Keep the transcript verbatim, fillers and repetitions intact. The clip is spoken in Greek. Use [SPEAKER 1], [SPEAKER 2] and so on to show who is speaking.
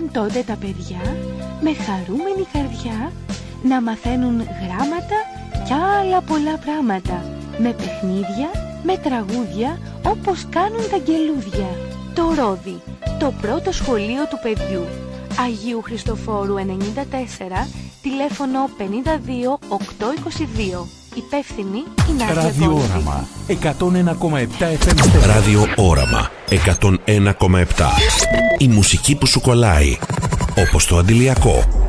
[SPEAKER 1] Άρχισαν τότε τα παιδιά με χαρούμενη καρδιά να μαθαίνουν γράμματα κι άλλα πολλά πράγματα, με παιχνίδια, με τραγούδια, όπως κάνουν τα αγγελούδια. Το Ρόδι, το πρώτο σχολείο του παιδιού. Αγίου Χριστοφόρου ενενήντα τέσσερα, τηλέφωνο πενήντα δύο οκτακόσια είκοσι δύο. Υπεύθυνη η Νάντια Κόλπη.
[SPEAKER 2] Ραδιόραμα εκατόν ένα κόμμα επτά εφ εμ.
[SPEAKER 3] Ραδιόραμα εκατόν ένα κόμμα επτά. Η μουσική που σου κολλάει, όπως το αντιλιακό.